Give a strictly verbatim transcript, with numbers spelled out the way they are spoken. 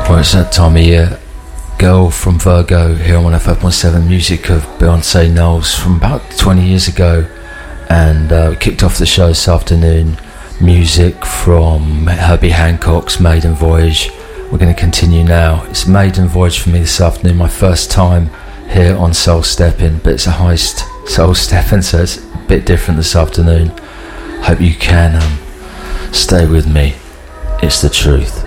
Well, it's that time of year. Girl from Virgo here on one oh five point seven, music of Beyonce Knowles from about twenty years ago. And uh, we kicked off the show this afternoon. Music from Herbie Hancock's Maiden Voyage. We're going to continue now. It's Maiden Voyage for me this afternoon, my first time here on Soul Stepping, but it's a heist Soul Stepping, so it's a bit different this afternoon. Hope you can um, stay with me. It's the truth.